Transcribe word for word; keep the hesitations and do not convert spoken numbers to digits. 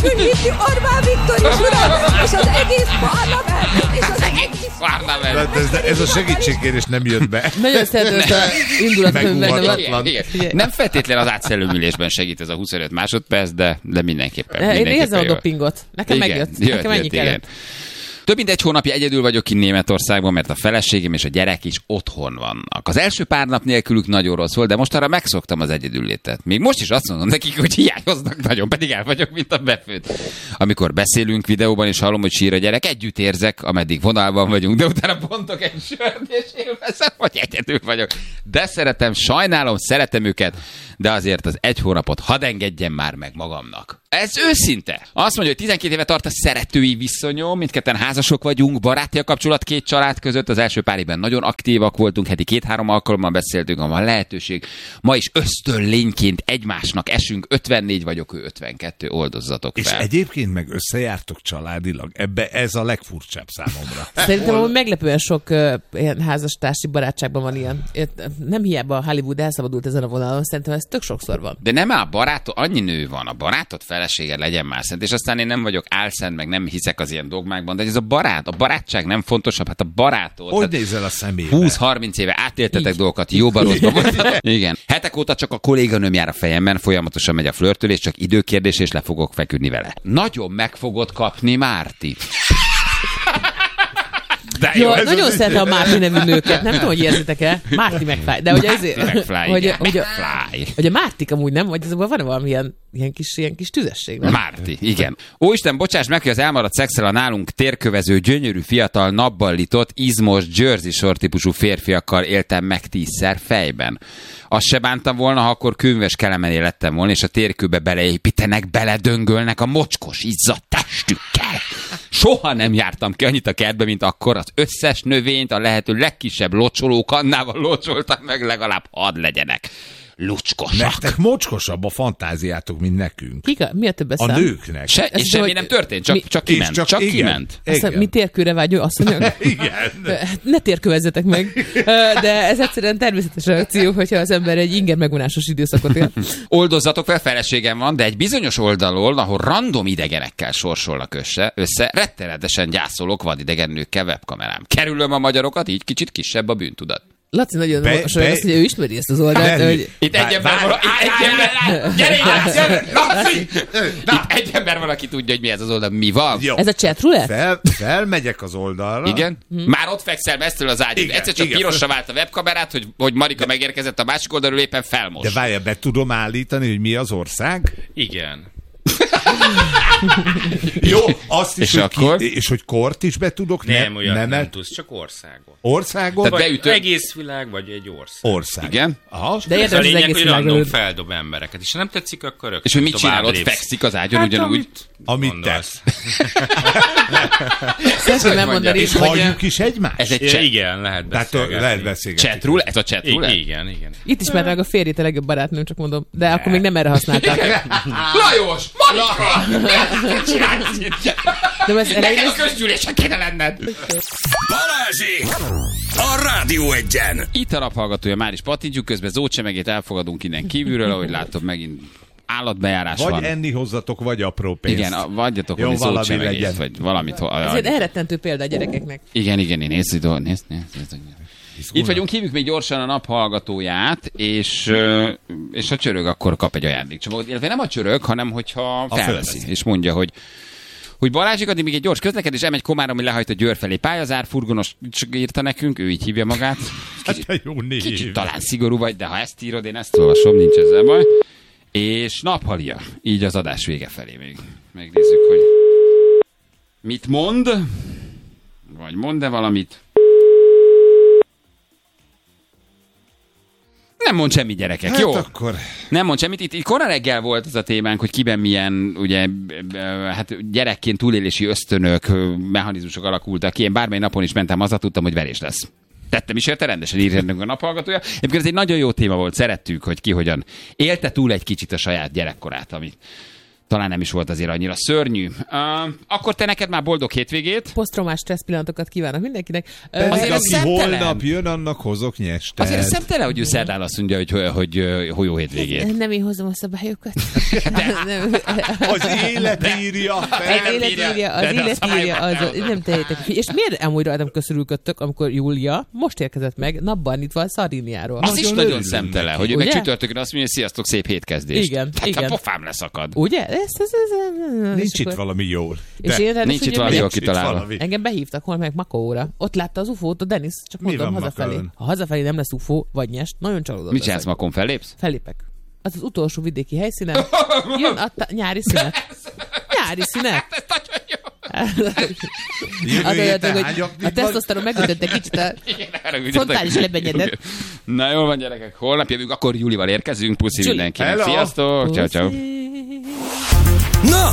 elkülönítni Orbán Viktor is uram, és az egész parlament, és az egész parlament. Ez, ez a segítségkérés nem jött be. Nagyon szeretem ezt a indulatkönyvben. Nem feltétlenül az átszellőműlésben segít ez a huszonöt másodperc, de, de mindenképpen. Én mindenképpen érzem a jól. dopingot. Nekem Igen, megjött. jött, Nekem ennyi jött, kellett. igen. Több mint egy hónapja egyedül vagyok ki Németországban, mert a feleségem és a gyerek is otthon vannak. Az első pár nap nélkülük nagyon rossz volt, de most arra megszoktam az egyedüllétet. Még most is azt mondom nekik, hogy hiányoznak nagyon, pedig el vagyok, mint a befőtt. Amikor beszélünk videóban, és hallom, hogy sír a gyerek, együtt érzek, ameddig vonalban vagyunk, de utána bontok egy sört, és élvezem, hogy egyedül vagyok. De szeretem, sajnálom, szeretem őket, de azért az egy hónapot hadd engedjem már meg magamnak. Ez őszinte. Azt mondja, hogy tizenkét éve tart a szeretői viszonyom, mindketten házasok vagyunk, baráti a kapcsolat két család között, az első pár évben nagyon aktívak voltunk, heti két-három alkalommal beszéltünk, ha van lehetőség. Ma is ösztönlényként egymásnak esünk, ötvennégy vagyok, ő ötvenkettő, oldozzatok fel. És egyébként meg összejártok családilag. Ebbe ez a legfurcsább számomra. Szerintem Hol... meglepően sok uh, ilyen házastársi barátságban van ilyen. Nem hiába a Hollywood elszabadult ezen a vonalon, szerintem ez tök sokszor van. De nem a barátod, annyi nő van, a barátod felesége legyen már szent, és aztán én nem vagyok álszent, meg nem hiszek az ilyen dogmákban, de ez a barát, a barátság nem fontosabb, hát a barátod. Hogy nézel a szemébe? húsz-harminc éve átéltetek így dolgokat, jóba rosszba voltatok. Igen. Hetek óta csak a kolléganőm jár a fejemben, folyamatosan megy a flörtölés, csak időkérdés, és le fogok feküdni vele. Nagyon meg fogod kapni, Márti. De jó, jó nagyon az szeretem a Márti nevű nőket, nem tudom, hogy érzitek-e. Márti McFly. De hogy ezért, McFly, hogy, igen. hogy, McFly. hogy a Mártik amúgy nem, vagy azokban van valami ilyen, ilyen, kis, ilyen kis tüzesség. Nem? Márti, igen. Óisten, bocsáss meg, hogy az elmaradt szexel a nálunk térkövező, gyönyörű, fiatal, nappallított, izmos, Jersey Shore típusú férfiakkal éltem meg tízszer fejben. Azt se bántam volna, ha akkor könyves kelemené lettem volna, és a térkőbe beleépítenek, beledöngölnek a mocskos, izzadt testükkel. Soha nem jártam ki annyit a kertbe, mint akkor. Az összes növényt a lehető legkisebb locsoló kannával locsoltak meg, legalább hadd legyenek lucskosak. Nektek mocskosabb a fantáziátok, mint nekünk. Kika, mi a több eszem? A nőknek. Se, és semmi nem történt, csak, mi, csak kiment. Csak, csak igen, kiment. Aztán mi térkőre vágyó, azt mondja, igen. Ne térkövezzetek meg. De ez egyszerűen természetes reakció, hogyha az ember egy inger megvonásos időszakot él. Oldozzatok fel, feleségem van, de egy bizonyos oldalon, ahol random idegenekkel sorsolnak össze, össze rettenetesen gyászolok vadidegen nőkkel webkamerám. Kerülöm a magyarokat, így kicsit kisebb a bűntudat. Laci nagyon be, mosolyog, be... azt mondja, ő ismeri ezt az oldalt. Hogy... Itt egy ember van, itt egy ember, gyere ide, Laci! Itt egy ember van, aki tudja, hogy mi ez az oldal, mi van. Jó. Ez a chat roulette? Fel, felmegyek az oldalra. Igen? Hm. Már ott fekszel mesztől az ágyad. Egyszer csak igen. Pirosra vált a webkamerát, hogy, hogy Marika megérkezett a másik oldalról, éppen felmos. De várja, be tudom állítani, hogy mi az ország? Igen. Jó, azt is, és, hogy akkor? Ki, és hogy kort is be tudok? Nem, nem, olyan nem, nem tudsz, csak országot. Országot? Vagy beütő... egész világ, vagy egy ország. Ország. Igen? Aha. De ez a az lényeg, egész hogy random világról. feldob embereket. És ha nem tetszik, akkor rögtön És hogy mit tovább csinálod? lépsz. Fekszik az ágyon hát, ugyanúgy? Amit, amit tesz. Szeretném elmondani, És hogy halljuk is egymást? Ez egy Ja, chat. igen, lehet Tehát beszélgetni. lehet beszélgetni. Chat roulette? Ez a chat roulette? Igen, igen. itt ismert meg a férjét a legjobb barátnőm, csak mondom. De akkor még nem erre használták. Lajos! Marika! De ez elején Neked a közgyűlésen kéne lenned! Balázsék! A Rádió Egyen! Itt a naphallgatója, már is pattintjuk, közben zócsemegét elfogadunk innen kívülről, ahogy látod, megint állatbejárás vagy van. Vagy enni hozzatok, vagy apró pénzt. Igen, a, vagyjatok jó, valami valami szócsemegét, legyen. vagy valamit. Ez egy elrettentő példa a gyerekeknek. Igen, igen, én nézd, nézd, nézd, nézd, nézd. Itt vagyunk, hívjuk még gyorsan a naphallgatóját, és, és ha csörög, akkor kap egy ajándékcsomagot. Illetve nem a csörög, hanem hogyha felveszi, és mondja, hogy hogy Balázsik, addig még egy gyors közlekedés, emegy Komárom, ami lehajt a Győr felé pályazár, furgonos írta nekünk, ő így hívja magát. Kicsit, hát jó név. Kicsit talán szigorú vagy, de ha ezt írod, én ezt olvasom, nincs ezzel baj. És naphalia, így az adás vége felé még. Megnézzük, hogy mit mond, vagy mond-e valamit. Nem mond semmit, gyerekek, hát jó? Akkor... Nem mond semmit. Itt, itt kora reggel volt az a témánk, hogy kiben milyen, ugye, hát gyerekként túlélési ösztönök, mechanizmusok alakultak ki. Én bármely napon is mentem, haza tudtam, hogy verés lesz. Tettem is érte, rendesen írjunk a naphallgatója. Egyébként ez egy nagyon jó téma volt, szerettük, hogy ki hogyan élte túl egy kicsit a saját gyerekkorát, ami talán nem is volt azért annyira szörnyű. Uh, akkor te neked már boldog hétvégét. Posztraumás stressz pillanatokat kívánok mindenkinek. Ö, Pedig Azért ez aki szemtelen. holnap jön, annak hozok nyestet. Azért szemtelen, hogy ő szerdán azt mondja, hogy, hogy, hogy, hogy jó hétvégét. Nem én hozom a szabályokat. nem, Az élet írja az fel. élet írja, az de élet a szabályokat írja, az, nem. nem tehetek. És miért amúgy rajtam köszörülködtök, amikor Júlia most érkezett meg, napban nyitva a Szardíniáról? Az is Nagyon nagyon örülünk szemtelen, neki. hogy ő meg Ugye? csütörtökön azt mondja, hogy sziasztok, szép hétkezdést. Igen, Tehát igen. a pofám leszakad. Ugye? Ez, ez, ez, ez, Nincs és itt akkor- valami jól. És De én ráadásul Nincs itt ugye valami megyek- jól kitalálva. valami. Engem behívtak hol meg Makóra. Ott látta az ufót a Denis, csak Mi mondom van hazafelé. Makón? Ha hazafelé nem lesz ufó, vagy nyest, nagyon csalódott Mit leszek. csinálsz, Makon, fellépsz? Fellépek. Az az utolsó vidéki helyszínen. Jön a ta- nyári szünet. Nyári szünet. Ez nagyon jó. Jövő Az héten olyan, hány hogy aktív a vagy? tesztoszteron megütötte kicsit a Igen, erre úgy frontális jöttek. lebenyedet. Na jól van, gyerekek, holnap jövünk, akkor Júlival érkezünk. Puszi Juli. mindenkinek. Hello. Sziasztok, ciao, ciao. Puszi. Na,